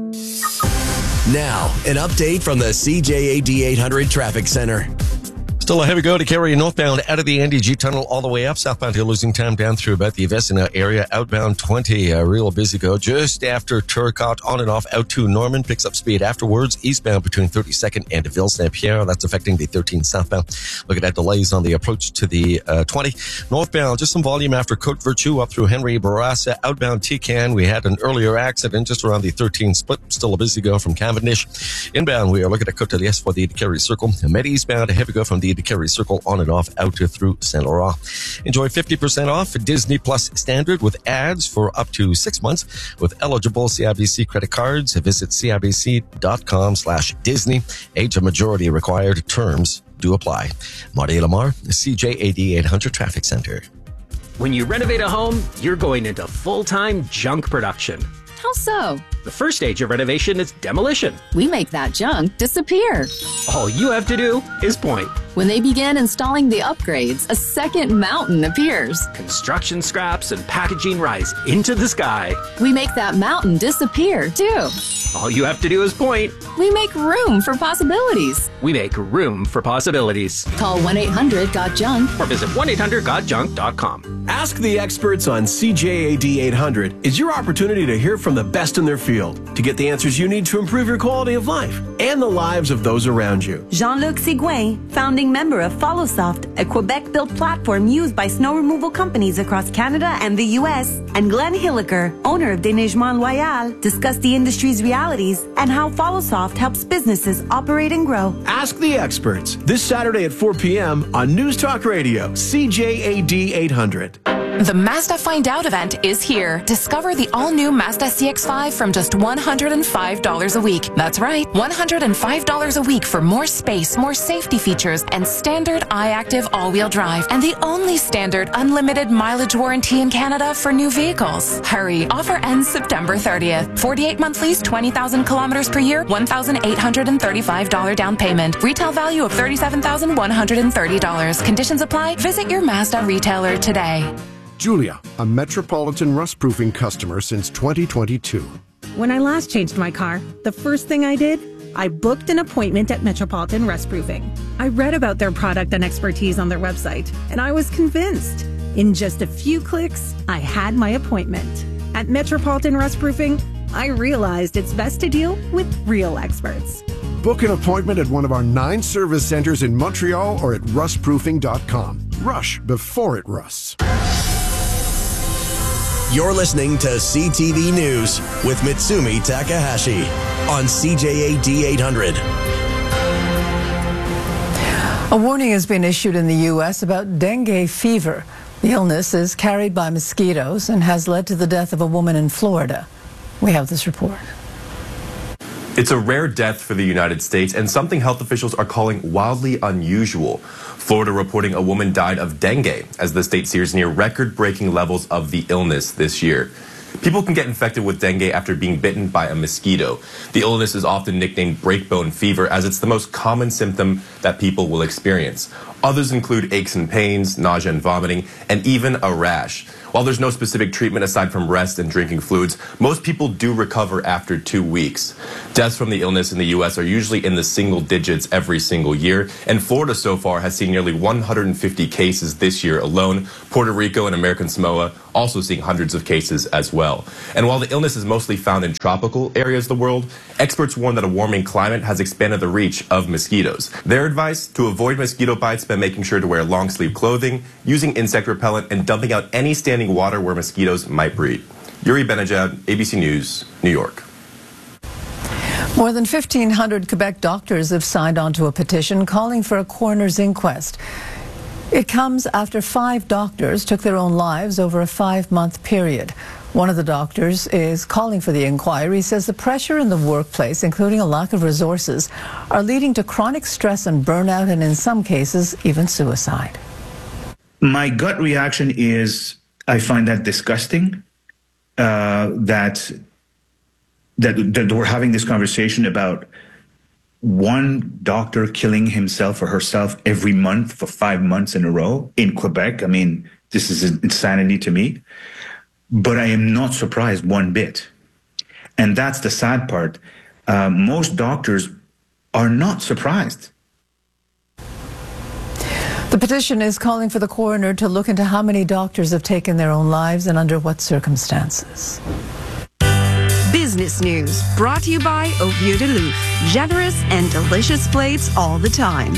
Now, an update from the C J A D eight hundred Traffic Center. Still a heavy go to carry you northbound out of the N D G tunnel all the way up. Southbound, you're losing time down through about the Vesina area. Outbound twenty, a real busy go. Just after Turcotte, on and off out to Norman. Picks up speed afterwards. Eastbound between thirty-second and Ville-Saint-Pierre. That's affecting the thirteen southbound. Looking at delays on the approach to the uh, twenty. Northbound, just some volume after Côte Vertu up through Henry Bourassa. Outbound T-Can, we had an earlier accident just around the thirteen split. Still a busy go from Cavendish. Inbound, we are looking at Côte de Liesse for the Carry Circle. Med eastbound, a heavy go from the Carry Circle on and off out to through Saint Laurent. Enjoy fifty percent off Disney Plus Standard with ads for up to six months with eligible C I B C credit cards. Visit cibc.com slash Disney. Age of majority required. Terms do apply. Marty Lamar, C J A D eight hundred Traffic Center. When you renovate a home, you're going into full-time junk production. How so? The first stage of renovation is demolition. We make that junk disappear. All you have to do is point. When they begin installing the upgrades, a second mountain appears. Construction scraps and packaging rise into the sky. We make that mountain disappear, too. All you have to do is point. We make room for possibilities. We make room for possibilities. Call one eight hundred got junk or visit one eight hundred got junk dot com. Ask the experts on C J A D eight hundred is your opportunity to hear from the best in their field to get the answers you need to improve your quality of life and the lives of those around you. Jean-Luc Sigouin, founding member of FollowSoft, a Quebec-built platform used by snow removal companies across Canada and the U S, and Glenn Hilliker, owner of Déneigement Loyal, discuss the industry's realities and how FollowSoft helps businesses operate and grow. Ask the experts this Saturday at four p.m. on News Talk Radio, C J A D eight hundred. The Mazda Find Out event is here. Discover the all-new Mazda C X five from just one hundred five dollars a week. That's right, one hundred five dollars a week for more space, more safety features, and standard iActive all-wheel drive. And the only standard unlimited mileage warranty in Canada for new vehicles. Hurry, offer ends September thirtieth. forty-eight month lease, twenty thousand kilometers per year, one thousand eight hundred thirty-five dollars down payment. Retail value of thirty-seven thousand one hundred thirty dollars. Conditions apply. Visit your Mazda retailer today. Julia, a Metropolitan rust-proofing customer since twenty twenty-two. When I last changed my car, the first thing I did, I booked an appointment at Metropolitan Rust Proofing. I read about their product and expertise on their website, and I was convinced. In just a few clicks, I had my appointment. At Metropolitan Rust Proofing, I realized it's best to deal with real experts. Book an appointment at one of our nine service centers in Montreal or at rust proofing dot com. Rush before it rusts. You're listening to C T V News with Mitsumi Takahashi on C J A D eight hundred. A warning has been issued in the U S about dengue fever. The illness is carried by mosquitoes and has led to the death of a woman in Florida. We have this report. It's a rare death for the United States and something health officials are calling wildly unusual. Florida reporting a woman died of dengue as the state sees near record-breaking levels of the illness this year. People can get infected with dengue after being bitten by a mosquito. The illness is often nicknamed breakbone fever as it's the most common symptom that people will experience. Others include aches and pains, nausea and vomiting, and even a rash. While there's no specific treatment aside from rest and drinking fluids, most people do recover after two weeks. Deaths from the illness in the U S are usually in the single digits every single year, and Florida so far has seen nearly one hundred fifty cases this year alone. Puerto Rico and American Samoa also seeing hundreds of cases as well. And while the illness is mostly found in tropical areas of the world, experts warn that a warming climate has expanded the reach of mosquitoes. Their advice: to avoid mosquito bites by making sure to wear long-sleeve clothing, using insect repellent, and dumping out any standing water where mosquitoes might breed. Yuri Benajad, A B C News, New York. More than fifteen hundred Quebec doctors have signed on to a petition calling for a coroner's inquest. It comes after five doctors took their own lives over a five-month period. One of the doctors is calling for the inquiry. He says the pressure in the workplace, including a lack of resources, are leading to chronic stress and burnout, and in some cases, even suicide. My gut reaction is I find that disgusting, uh, that, that, that we're having this conversation about one doctor killing himself or herself every month for five months in a row in Quebec. I mean, this is insanity to me. But I am not surprised one bit. And that's the sad part. Uh, most doctors are not surprised. The petition is calling for the coroner to look into how many doctors have taken their own lives and under what circumstances. Business News, brought to you by Au Vieux de Louf. Generous and delicious plates all the time.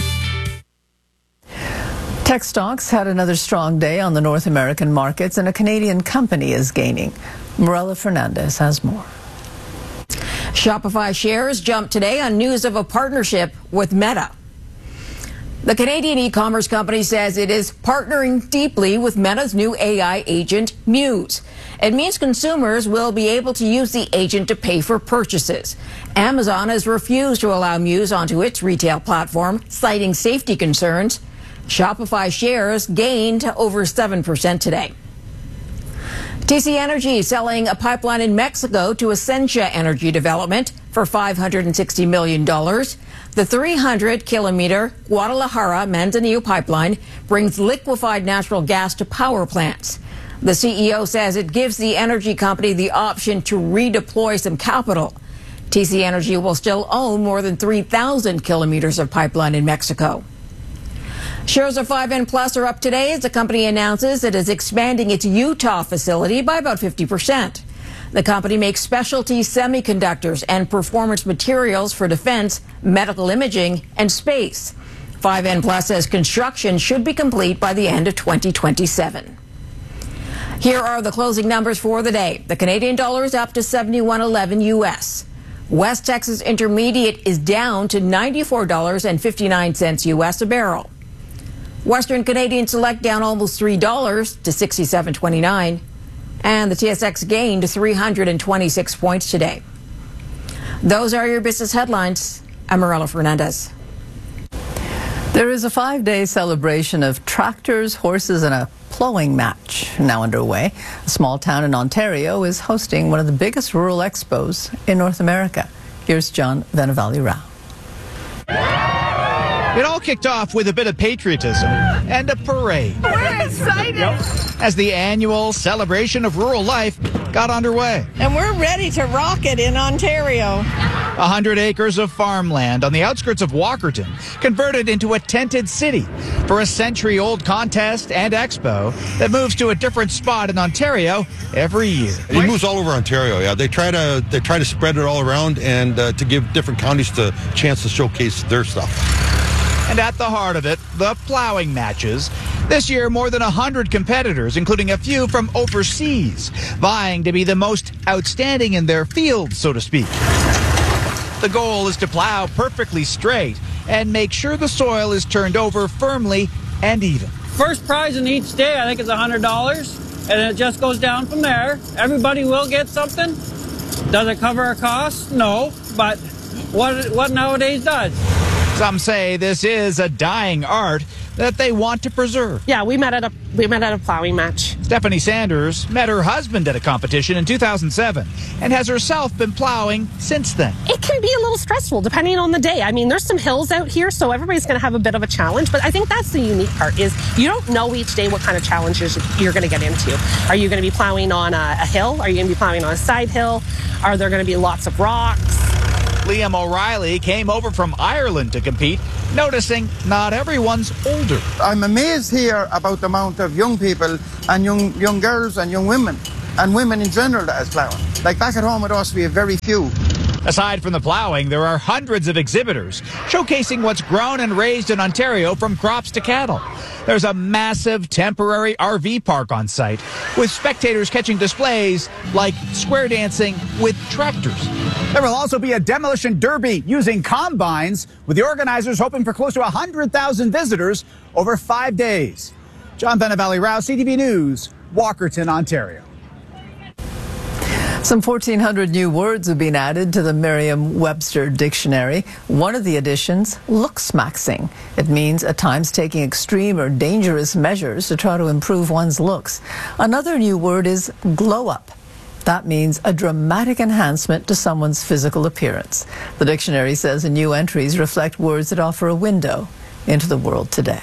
Tech stocks had another strong day on the North American markets, and a Canadian company is gaining. Morella Fernandez has more. Shopify shares jumped today on news of a partnership with Meta. The Canadian e-commerce company says it is partnering deeply with Meta's new A I agent, Muse. It means consumers will be able to use the agent to pay for purchases. Amazon has refused to allow Muse onto its retail platform, citing safety concerns. Shopify shares gained over seven percent today. T C Energy selling a pipeline in Mexico to Essentia Energy Development for five hundred sixty million dollars. The three hundred kilometer Guadalajara-Manzanillo pipeline brings liquefied natural gas to power plants. The C E O says it gives the energy company the option to redeploy some capital. T C Energy will still own more than three thousand kilometers of pipeline in Mexico. Shares of five N Plus are up today as the company announces it is expanding its Utah facility by about fifty percent. The company makes specialty semiconductors and performance materials for defense, medical imaging, and space. five N Plus says construction should be complete by the end of twenty twenty-seven. Here are the closing numbers for the day. The Canadian dollar is up to seventy-one eleven U S. West Texas Intermediate is down to ninety-four dollars and fifty-nine cents U S a barrel. Western Canadian Select down almost three dollars to sixty-seven twenty-nine. And the T S X gained three hundred twenty-six points today. Those are your business headlines. I'm Morella Fernandez. There is a five-day celebration of tractors, horses, and a plowing match now underway. A small town in Ontario is hosting one of the biggest rural expos in North America. Here's John Venavalle Rao. It all kicked off with a bit of patriotism and a parade. We're excited! Yep. As the annual celebration of rural life got underway. And we're ready to rock it in Ontario. A hundred acres of farmland on the outskirts of Walkerton converted into a tented city for a century-old contest and expo that moves to a different spot in Ontario every year. It moves all over Ontario. Yeah, they try to they try to spread it all around and uh, to give different counties the chance to showcase their stuff. And at the heart of it, the plowing matches. This year, more than one hundred competitors, including a few from overseas, vying to be the most outstanding in their field, so to speak. The goal is to plow perfectly straight and make sure the soil is turned over firmly and even. First prize in each day, I think, is one hundred dollars, and it just goes down from there. Everybody will get something. Does it cover our costs? No, but what, what nowadays does. Some say this is a dying art that they want to preserve. Yeah, we met at a we met at a plowing match. Stephanie Sanders met her husband at a competition in two thousand seven and has herself been plowing since then. It can be a little stressful depending on the day. I mean, there's some hills out here, so everybody's going to have a bit of a challenge, but I think that's the unique part is you don't know each day what kind of challenges you're going to get into. Are you going to be plowing on a, a hill? Are you going to be plowing on a side hill? Are there going to be lots of rocks? Liam O'Reilly came over from Ireland to compete, noticing not everyone's older. I'm amazed here about the amount of young people and young young girls and young women and women in general that is plowing. Like back at home with us, we have very few. Aside from the plowing, there are hundreds of exhibitors showcasing what's grown and raised in Ontario from crops to cattle. There's a massive temporary R V park on site with spectators catching displays like square dancing with tractors. There will also be a demolition derby using combines, with the organizers hoping for close to one hundred thousand visitors over five days. John Venavalle Rao, C T V News, Walkerton, Ontario. Some fourteen hundred new words have been added to the Merriam-Webster dictionary. One of the additions, looksmaxing. It means at times taking extreme or dangerous measures to try to improve one's looks. Another new word is glow-up. That means a dramatic enhancement to someone's physical appearance. The dictionary says the new entries reflect words that offer a window into the world today.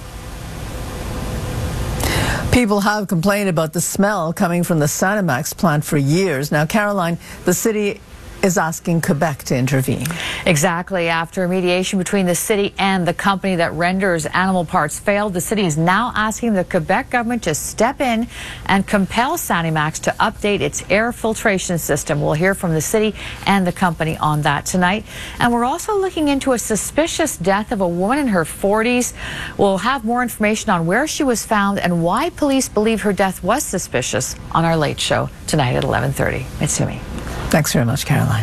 People have complained about the smell coming from the Sanimax plant for years. Now, Caroline, the city is asking Quebec to intervene. Exactly. After mediation between the city and the company that renders animal parts failed, the city is now asking the Quebec government to step in and compel Sanimax to update its air filtration system. We'll hear from the city and the company on that tonight. And we're also looking into a suspicious death of a woman in her forties. We'll have more information on where she was found and why police believe her death was suspicious on our late show tonight at eleven thirty. Mitsumi. Thanks very much, Caroline.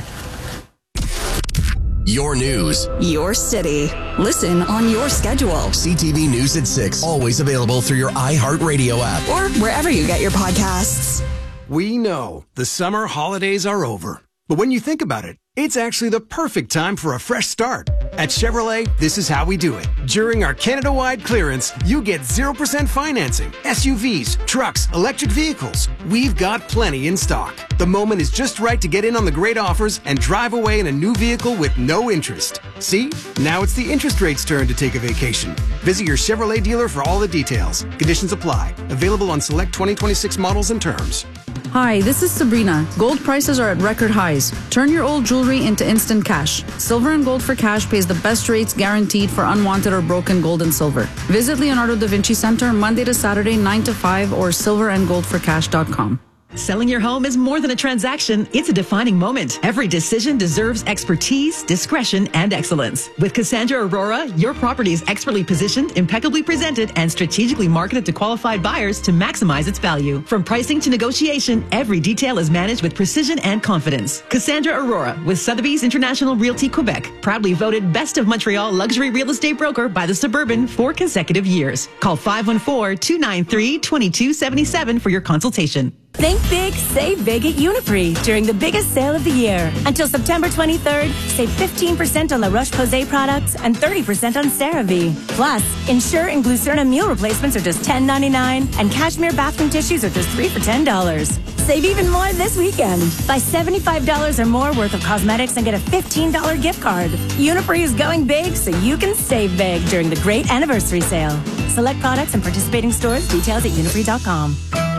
Your news. Your city. Listen on your schedule. C T V News at six. Always available through your iHeartRadio app. Or wherever you get your podcasts. We know the summer holidays are over. But when you think about it, it's actually the perfect time for a fresh start. At Chevrolet, this is how we do it. During our Canada-wide clearance, you get zero percent financing. S U Vs, trucks, electric vehicles. We've got plenty in stock. The moment is just right to get in on the great offers and drive away in a new vehicle with no interest. See? Now it's the interest rate's turn to take a vacation. Visit your Chevrolet dealer for all the details. Conditions apply. Available on select twenty twenty-six models and terms. Hi, this is Sabrina. Gold prices are at record highs. Turn your old jewelry into instant cash. Silver and Gold for Cash pays the best rates guaranteed for unwanted or broken gold and silver. Visit Leonardo da Vinci Center Monday to Saturday, nine to five, or silver and gold for cash dot com. Selling your home is more than a transaction. It's a defining moment. Every decision deserves expertise, discretion, and excellence. With Cassandra Aurora, your property is expertly positioned, impeccably presented, and strategically marketed to qualified buyers to maximize its value. From pricing to negotiation, every detail is managed with precision and confidence. Cassandra Aurora with Sotheby's International Realty Quebec, proudly voted Best of Montreal Luxury Real Estate Broker by the Suburban for consecutive years. Call five one four, two nine three, two two seven seven for your consultation. Think big, save big at Uniprix during the biggest sale of the year. Until September twenty-third, save fifteen percent on La Roche-Posay products and thirty percent on CeraVe. Plus, Ensure and Glucerna meal replacements are just ten ninety-nine, and Cashmere bathroom tissues are just three for ten dollars. Save even more this weekend. Buy seventy-five dollars or more worth of cosmetics and get a fifteen dollars gift card. Uniprix is going big so you can save big during the great anniversary sale. Select products and participating stores. Details at uniprix dot com.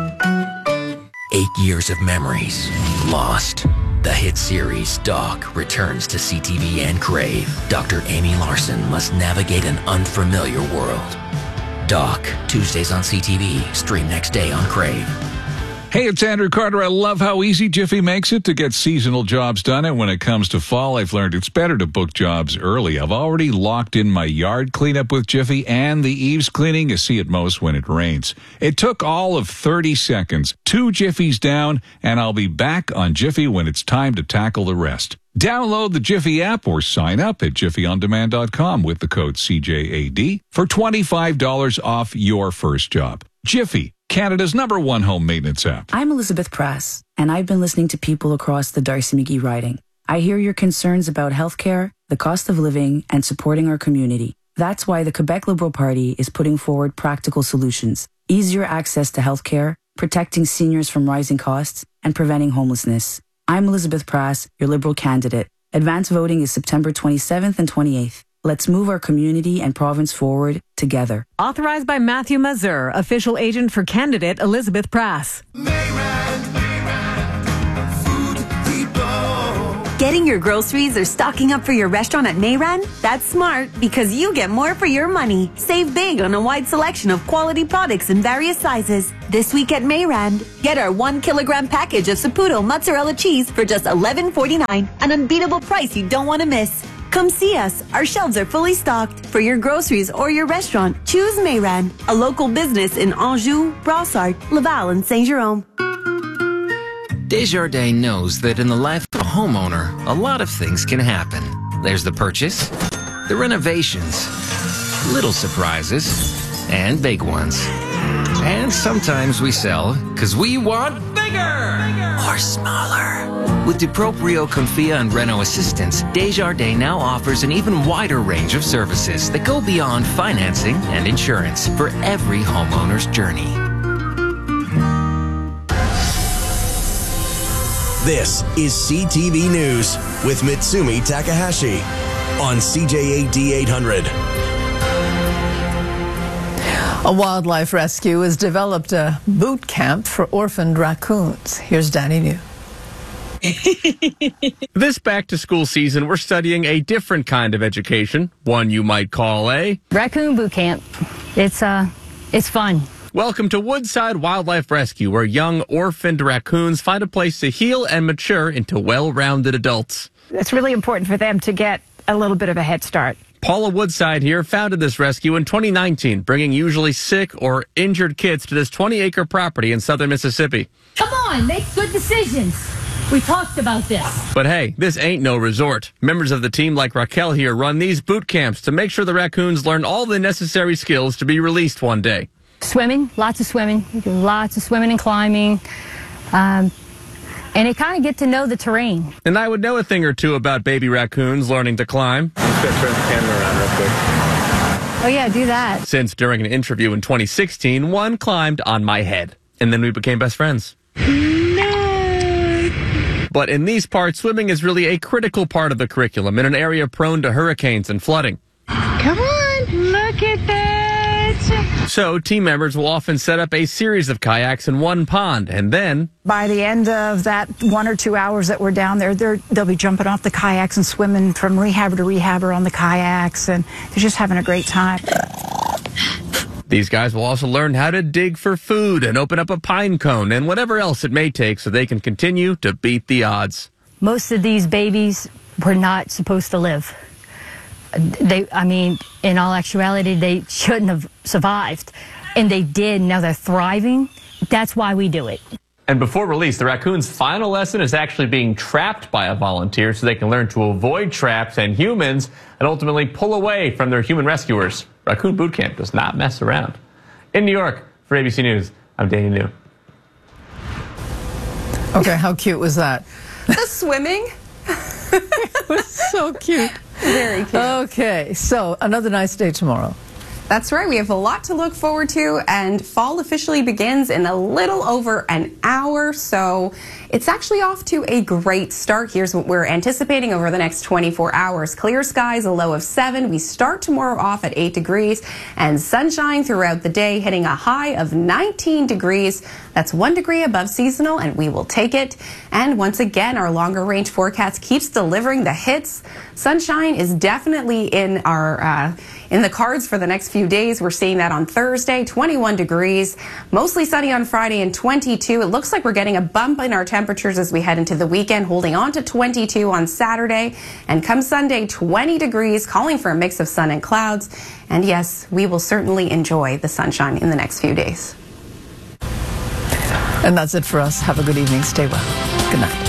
Eight years of memories lost. The hit series Doc returns to C T V and Crave. Doctor Amy Larson must navigate an unfamiliar world. Doc, Tuesdays on C T V. Stream next day on Crave. Hey, it's Andrew Carter. I love how easy Jiffy makes it to get seasonal jobs done. And when it comes to fall, I've learned it's better to book jobs early. I've already locked in my yard cleanup with Jiffy and the eaves cleaning you see at most when it rains. It took all of thirty seconds, two Jiffies down, and I'll be back on Jiffy when it's time to tackle the rest. Download the Jiffy app or sign up at jiffy on demand dot com with the code C J A D for twenty-five dollars off your first job. Jiffy, Canada's number one home maintenance app. I'm Elizabeth Press, and I've been listening to people across the Darcy McGee riding. I hear your concerns about healthcare, the cost of living, and supporting our community. That's why the Quebec Liberal Party is putting forward practical solutions. Easier access to healthcare, protecting seniors from rising costs, and preventing homelessness. I'm Elizabeth Prass, your Liberal candidate. Advance voting is September twenty-seventh and twenty-eighth. Let's move our community and province forward together. Authorized by Matthew Mazur, official agent for candidate Elizabeth Prass. Getting your groceries or stocking up for your restaurant at Mayran? That's smart because you get more for your money. Save big on a wide selection of quality products in various sizes. This week at Mayran, get our one kilogram package of Saputo mozzarella cheese for just eleven forty-nine, an unbeatable price you don't want to miss. Come see us. Our shelves are fully stocked. For your groceries or your restaurant, choose Mayran, a local business in Anjou, Brossard, Laval, and Saint-Jerome. Desjardins knows that in the life of a homeowner, a lot of things can happen. There's the purchase, the renovations, little surprises, and big ones. And sometimes we sell because we want bigger, bigger or smaller. With DeProprio, Confia, and Reno Assistance, Desjardins now offers an even wider range of services that go beyond financing and insurance for every homeowner's journey. This is C T V News with Mitsumi Takahashi on C J A D eight hundred. A wildlife rescue has developed a boot camp for orphaned raccoons. Here's Danny New. This back-to-school season, we're studying a different kind of education, one you might call a... raccoon boot camp. It's, uh, it's fun. Welcome to Woodside Wildlife Rescue, where young orphaned raccoons find a place to heal and mature into well-rounded adults. It's really important for them to get a little bit of a head start. Paula Woodside here founded this rescue in twenty nineteen, bringing usually sick or injured kids to this twenty-acre property in southern Mississippi. Come on, make good decisions. We talked about this. But hey, this ain't no resort. Members of the team like Raquel here run these boot camps to make sure the raccoons learn all the necessary skills to be released one day. Swimming, lots of swimming, lots of swimming and climbing. Um, and they kind of get to know the terrain. And I would know a thing or two about baby raccoons learning to climb. I'm just going to turn the camera around real quick. Oh yeah, do that. Since during an interview in twenty sixteen, one climbed on my head. And then we became best friends. But in these parts, swimming is really a critical part of the curriculum in an area prone to hurricanes and flooding. Come on, look at that. So team members will often set up a series of kayaks in one pond, and then... by the end of that one or two hours that we're down there, they'll be jumping off the kayaks and swimming from rehab to rehab on the kayaks, and they're just having a great time. The These guys will also learn how to dig for food and open up a pine cone and whatever else it may take so they can continue to beat the odds. Most of these babies were not supposed to live. They, I mean, in all actuality, they shouldn't have survived. And they did. Now they're thriving. That's why we do it. And before release, the raccoon's final lesson is actually being trapped by a volunteer so they can learn to avoid traps and humans and ultimately pull away from their human rescuers. Raccoon Boot Camp does not mess around. In New York, for A B C News, I'm Danny New. Okay, how cute was that? The swimming. It was so cute. Very cute. Okay, so another nice day tomorrow. That's right. We have a lot to look forward to, and fall officially begins in a little over an hour, so it's actually off to a great start. Here's what we're anticipating over the next twenty-four hours. Clear skies, a low of seven. We start tomorrow off at eight degrees, and sunshine throughout the day, hitting a high of nineteen degrees. That's one degree above seasonal, and we will take it. And once again, our longer range forecast keeps delivering the hits. Sunshine is definitely in our uh, in the cards for the next few days. We're seeing that on Thursday, twenty-one degrees, mostly sunny on Friday and twenty-two. It looks like we're getting a bump in our temperatures as we head into the weekend, holding on to twenty-two on Saturday. And come Sunday, twenty degrees, calling for a mix of sun and clouds. And yes, we will certainly enjoy the sunshine in the next few days. And that's it for us. Have a good evening. Stay well. Good night.